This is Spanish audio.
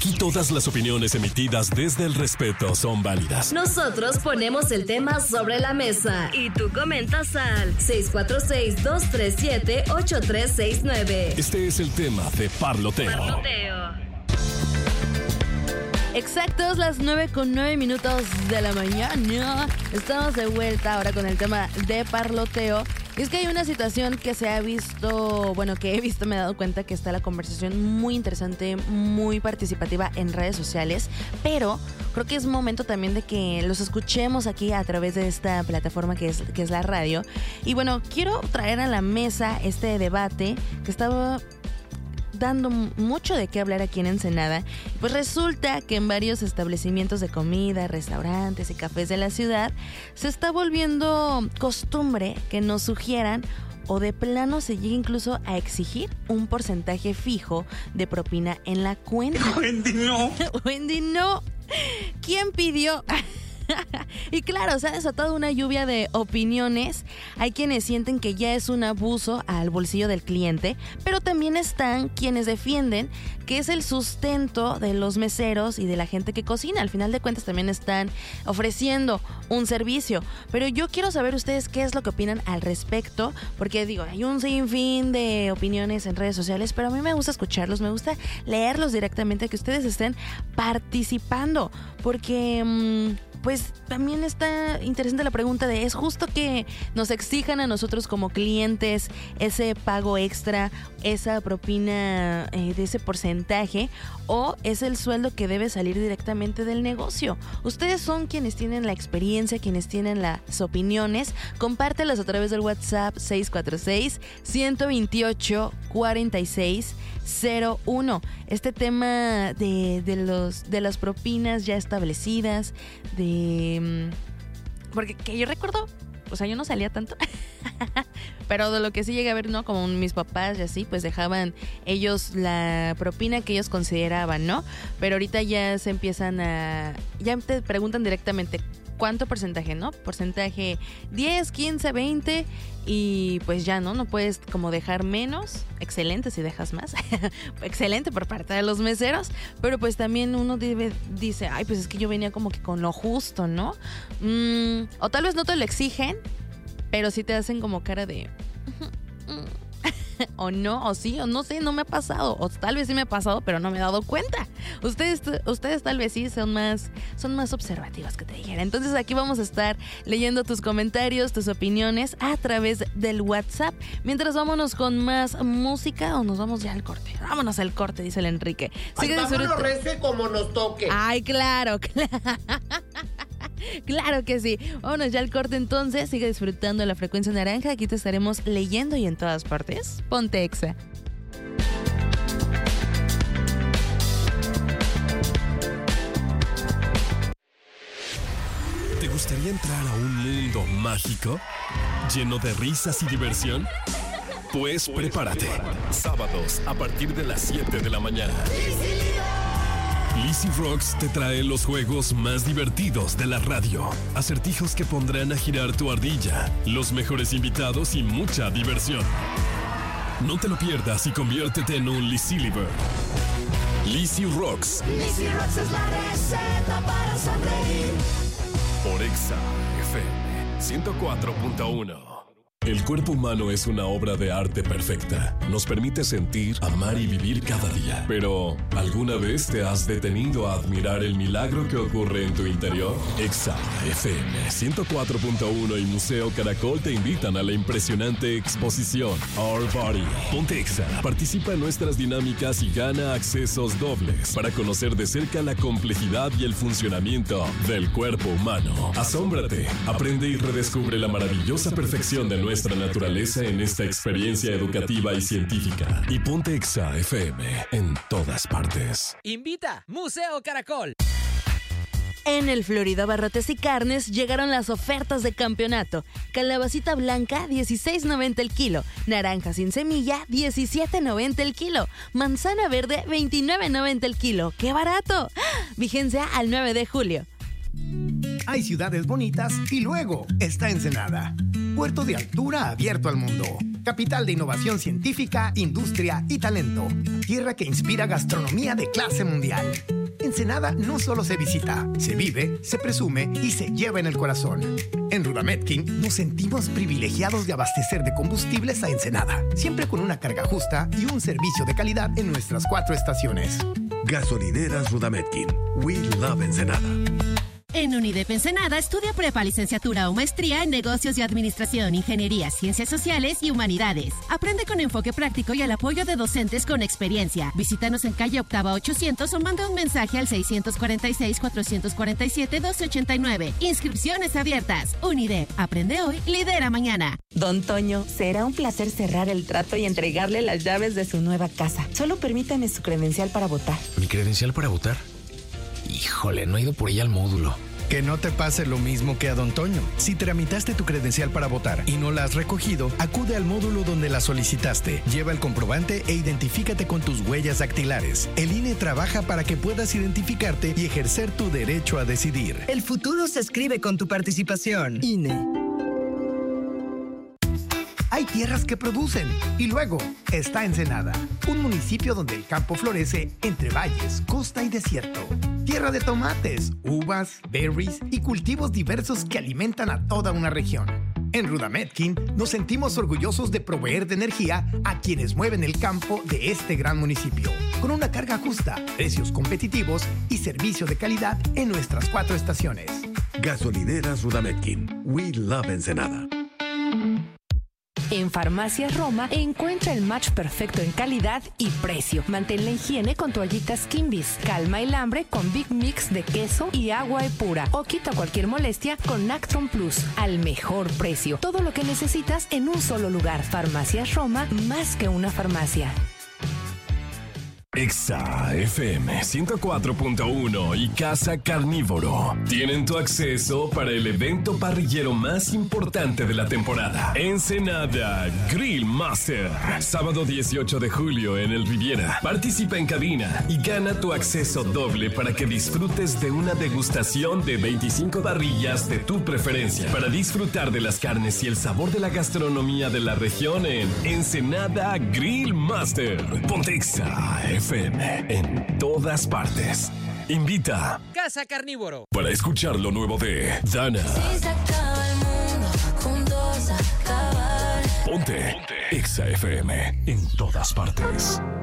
Aquí todas las opiniones emitidas desde el respeto son válidas. Nosotros ponemos el tema sobre la mesa y tú comentas al 646-237-8369. Este es el tema de Parloteo. Exactos las 9:09 de la mañana. Estamos de vuelta ahora con el tema de parloteo. Y es que hay una situación que se ha visto, bueno, que he visto, me he dado cuenta que está la conversación muy interesante, muy participativa en redes sociales, pero creo que es momento también de que los escuchemos aquí a través de esta plataforma que es la radio. Y bueno, quiero traer a la mesa este debate que estaba dando mucho de qué hablar aquí en Ensenada. Pues resulta que en varios establecimientos de comida, restaurantes y cafés de la ciudad se está volviendo costumbre que nos sugieran o de plano se llegue incluso a exigir un porcentaje fijo de propina en la cuenta. Wendy, no. Wendy, no. ¿Quién pidió? Y claro, se ha desatado una lluvia de opiniones. Hay quienes sienten que ya es un abuso al bolsillo del cliente, pero también están quienes defienden que es el sustento de los meseros y de la gente que cocina. Al final de cuentas también están ofreciendo un servicio. Pero yo quiero saber ustedes qué es lo que opinan al respecto, porque digo, hay un sinfín de opiniones en redes sociales, pero a mí me gusta escucharlos, me gusta leerlos directamente, que ustedes estén participando, porque pues también está interesante la pregunta de, ¿es justo que nos exijan a nosotros como clientes ese pago extra, esa propina de ese porcentaje, o es el sueldo que debe salir directamente del negocio? Ustedes son quienes tienen la experiencia, quienes tienen las opiniones. Compártelas a través del WhatsApp 646-128-4601. Este tema de las propinas ya establecidas, porque que yo recuerdo, o sea, yo no salía tanto, pero de lo que sí llegué a ver, ¿no? Como mis papás y así, pues dejaban ellos la propina que ellos consideraban, ¿no? Pero ahorita ya se empiezan ya te preguntan directamente, ¿cuánto porcentaje, no? Porcentaje 10, 15, 20 y pues ya, ¿no? No puedes como dejar menos. Excelente si dejas más. Excelente por parte de los meseros. Pero pues también uno dice, ay, pues es que yo venía como que con lo justo, ¿no? O tal vez no te lo exigen, pero sí te hacen como cara de... o no, o sí, o no sé, no me ha pasado, o tal vez sí me ha pasado, pero no me he dado cuenta. Ustedes tal vez sí son más observativas que te dijera. Entonces aquí vamos a estar leyendo tus comentarios, tus opiniones a través del WhatsApp. Mientras vámonos con más música, o nos vamos ya al corte. Vámonos al corte, dice el Enrique. Sigue vámonos recio como nos toque. Ay, claro. Claro que sí. Vámonos ya al corte entonces. Sigue disfrutando la frecuencia naranja. Aquí te estaremos leyendo y en todas partes. Ponte Exa. ¿Te gustaría entrar a un mundo mágico? ¿Lleno de risas y diversión? Pues prepárate. Sábados a partir de las 7 de la mañana. Lizzy Rocks te trae los juegos más divertidos de la radio. Acertijos que pondrán a girar tu ardilla, los mejores invitados y mucha diversión. No te lo pierdas y conviértete en un Lizzy-liver. Lizzy Rocks. Lizzy Rocks es la receta para sonreír. Por Exa FM 104.1. El cuerpo humano es una obra de arte perfecta. Nos permite sentir, amar y vivir cada día. Pero, ¿alguna vez te has detenido a admirar el milagro que ocurre en tu interior? Exa FM 104.1 y Museo Caracol te invitan a la impresionante exposición Our Body. Ponte Exa, participa en nuestras dinámicas y gana accesos dobles para conocer de cerca la complejidad y el funcionamiento del cuerpo humano. Asómbrate, aprende y redescubre la maravillosa perfección de nuestra naturaleza en esta experiencia educativa y científica. Y ponte Exa FM en todas partes. Invita Museo Caracol. En el Florida Barrotes y Carnes llegaron las ofertas de campeonato. Calabacita blanca, $16.90 el kilo. Naranja sin semilla, $17.90 el kilo. Manzana verde, $29.90 el kilo. ¡Qué barato! Vigencia al 9 de julio. Hay ciudades bonitas y luego está Ensenada. Puerto de altura abierto al mundo. capital de innovación científica, industria y talento. Tierra que inspira gastronomía de clase mundial. Ensenada no solo se visita, se vive, se presume y se lleva en el corazón. En Rudametkin nos sentimos privilegiados de abastecer de combustibles a Ensenada, siempre con una carga justa y un servicio de calidad en nuestras 4 estaciones. Gasolineras Rudametkin. We love Ensenada. En UNIDEP Ensenada estudia prepa, licenciatura o maestría en negocios y administración, ingeniería, ciencias sociales y humanidades. Aprende con enfoque práctico y el apoyo de docentes con experiencia. Visítanos en calle Octava 800 o manda un mensaje al 646-447-1289. Inscripciones abiertas. UNIDEP. Aprende hoy, lidera mañana. Don Toño, será un placer cerrar el trato y entregarle las llaves de su nueva casa. Solo permítame su credencial para votar. ¿Mi credencial para votar? Híjole, no he ido por ella al módulo. Que no te pase lo mismo que a Don Toño. Si tramitaste tu credencial para votar y no la has recogido, acude al módulo donde la solicitaste. Lleva el comprobante e identifícate con tus huellas dactilares. El INE trabaja para que puedas identificarte y ejercer tu derecho a decidir. El futuro se escribe con tu participación. INE. Hay tierras que producen y luego está Ensenada, un municipio donde el campo florece entre valles, costa y desierto. Tierra de tomates, uvas, berries y cultivos diversos que alimentan a toda una región. En Rudametkin nos sentimos orgullosos de proveer de energía a quienes mueven el campo de este gran municipio, con una carga justa, precios competitivos y servicio de calidad en nuestras 4 estaciones. Gasolineras Rudametkin. We love Ensenada. En Farmacias Roma encuentra el match perfecto en calidad y precio. Mantén la higiene con toallitas Kimbis. Calma el hambre con Big Mix de queso y agua epura. O quita cualquier molestia con Nactron Plus. Al mejor precio. Todo lo que necesitas en un solo lugar. Farmacias Roma, más que una farmacia. Exa FM 104.1 y Casa Carnívoro tienen tu acceso para el evento parrillero más importante de la temporada. Ensenada Grill Master. Sábado 18 de julio en el Riviera. Participa en cabina y gana tu acceso doble para que disfrutes de una degustación de 25 parrillas de tu preferencia. Para disfrutar de las carnes y el sabor de la gastronomía de la región en Ensenada Grill Master. Ponte Exa FM en todas partes. Invita Casa Carnívoro. Para escuchar lo nuevo de Dana. Si se acaba el mundo, juntos acabar. Ponte Exa FM en todas partes.